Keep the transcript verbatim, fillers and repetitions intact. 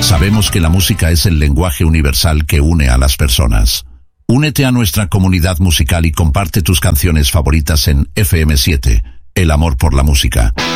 Sabemos que la música es el lenguaje universal que une a las personas. Únete a nuestra comunidad musical y comparte tus canciones favoritas en F M siete, el amor por la música.